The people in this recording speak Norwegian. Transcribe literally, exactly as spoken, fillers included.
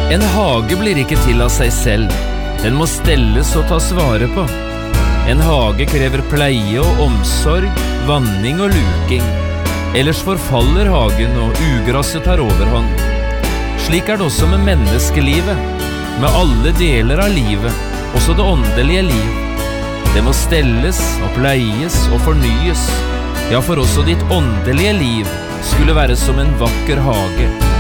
En hage blir ikke til av seg selv. Den må stelles og tas vare på. En hage krever pleie og omsorg, vanning og luking. Ellers forfaller hagen og ugrasset tar overhånd. Slik er det også med menneskelivet, med alle deler av livet, også det åndelige liv. Det må stelles og pleies og fornyes. Ja, for også ditt åndelige liv skulle være som en vakker hage.